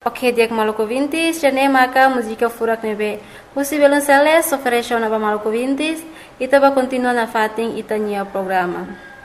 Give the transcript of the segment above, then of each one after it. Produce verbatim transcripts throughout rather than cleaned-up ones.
Ok, dia Maluku Vintis, jane maka música furak nebe. Husi belum seles, oferecer na Maluku Vintis, ita ba continua na fating ita nia programa.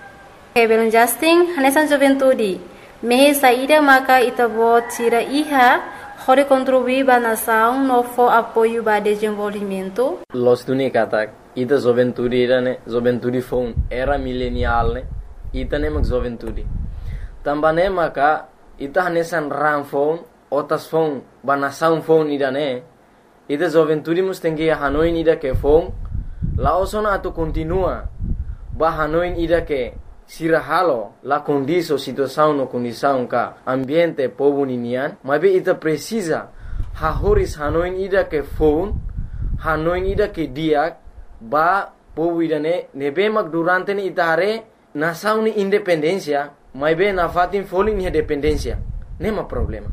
Ok, belum Justin, hanesan juventude. Mehe saída maka ita bot tira iha, hore contribuir ba nação no for apoio ba desenvolvimento. Los tuni katak, ita juventude ira ne, juventude phone era milenial ne, ita ne mak juventude. Tambane maka ita hanesan ram phone, otas phone ba nação phone ida ne, ita juventude mus tengi Hanoi ida ke phone, la osona atu continua ba Hanoi ida ke sira halo la condiso situação no condição ka ambiente povo ninian, mas ita precisa ha horis Hanoi ida ke phone, Hanoi ida ke diak ba povo ida ne nebe mak durante ni ita hare nação ni independência, mas be na fatin foling ni dependência, nema problema.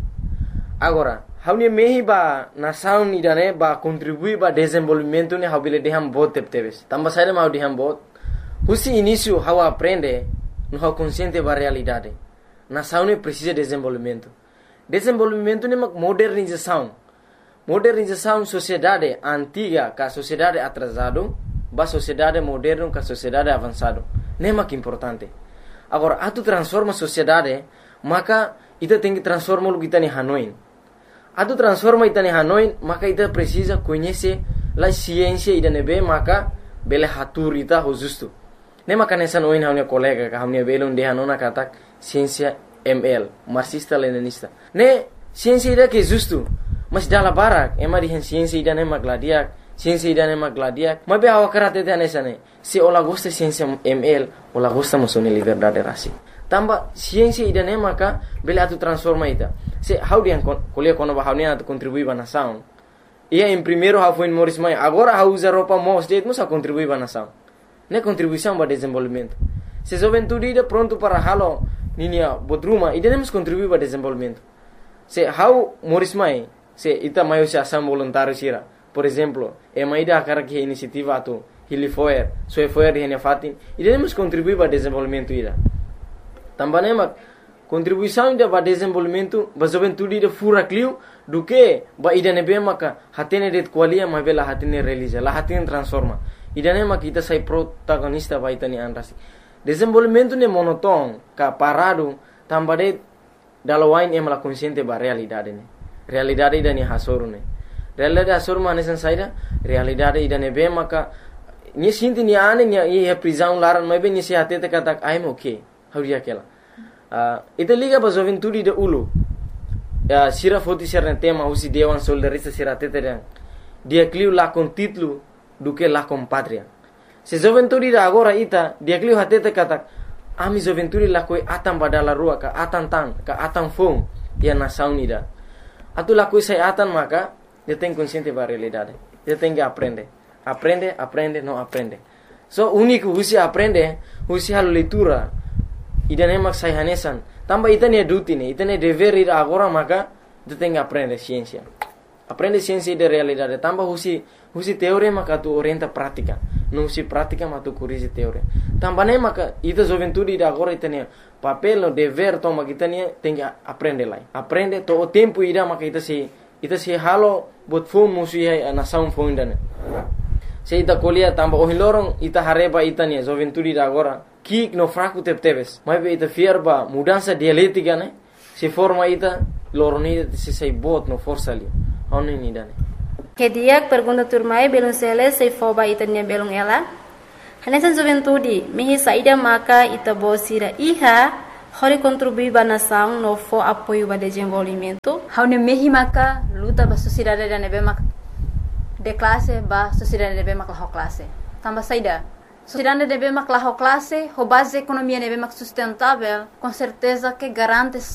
Agora, haune mehi ba nação ni dane ba contribuir ba desenvolvimento ni habile deham bot tepteves. Tamba saída mau deham bot. Husi início how aprende no how consciente ba realidade. Nação ni precisa desenvolvimento. Desenvolvimento ni mak modernização. Modernização sociedade antiga ka sociedade atrasado ba sociedade moderno ka sociedade avançado. Nem mak importante. Agora, atu transforma sociedade, maka ita tem que transformar o que está em Hanoi. Atu transforma ita em Hanoi, maka ita precisa conhecer a ciência ida nebe, maka bele hatur ita ho justo. Ne maka nessa noin haunia colega, ka haunia belon de Hanona katak ciência M L, marxista leninista. Ne ciência ida que justo, mas dala barak, ema dihen ciência ida ne magladiak, ciência ida ne magladiak, mas be awa karate te nessa ne. Se ola gosta ciência M L, ola gosta musone liberdade rasi. Tamba ciência ida ne maka bele atu transforma ita. Se how dia kuliah kono ba haunia atu contribui ba nação. Ia em primeiro how foi Morris Mai, agora how usa roupa mos det musa contribui ba nação. Ne contribuição ba desenvolvimento. Se juventude ida pronto para halo ninia bodruma, ida nemos contribui ba desenvolvimento. Se how Morris Mai, se ita maio se ação voluntário sira. Por exemplo, e mai da cara que iniciativa atu Hili Foer, Soe Foer di Fatin, iremos contribuir para o desenvolvimento ira. Também mak contribuição ida para o desenvolvimento, para a juventude ida fura clio, do que ba ida nebe maka hatene det qualia mas bela hatene realiza, la hatene transforma. Ida ne mak ita sai protagonista ba ita ni anrasi. Desenvolvimento ne monoton, ka parado, tambade dalawain em la consciente ba realidade ne. Realidade ida ni hasoru ne. Realidade hasoru manesan saida, realidade ida nebe maka ni sinti ni ane ni ye prisão laran mas bem ni se atete katak I'm okay. How dia kela. Uh, ita liga ba juventude de ulu. Uh, sira foti sira tema usi dewan soldarista sira tete dan. Dia clio la con título do que la com pátria. Se juventude da agora ita dia clio hatete katak ami juventude la koi atam badala rua ka atan tan ka atan fom dia nação nida. Atu la koi sai atan maka dia tem consciente ba realidade. Dia tem que aprender. Aprende, aprende, não aprende. So único husi aprende, husi halo leitura. Ida nemak sai hanesan. Tamba ita ne duty ne, ita ne dever ida agora maka tu tem que aprender ciência. Aprende ciência de realidade. Tamba husi husi teoria maka tu orienta prática. Não husi prática maka tu corrige teoria. Tamba ne maka ita juventude ida agora ita ne papel no dever toma kita ne tem que aprender lá. Aprende to o tempo ida maka ita se ita se halo bot phone musi a nação phone dane. Se ita colia tamba o hilorong ita hareba ita ne juventude da agora kik no fraco tepteves mas be ita fierba mudança dialética ne se forma ita loroni se sai bot no força ali oni ni dane Que dia pergunta turmai belum sele se foba ita ne belum ela hanesan juventude mehi saída maka ita bosira iha hori contribuir ba nação no for apoio ba desenvolvimento haune mehi maka luta ba sociedade da nebe maka de classe ba sociedade nebe mak laho classe tamba saída sociedade nebe mak laho classe ho base economia nebe mak sustentável com certeza que garante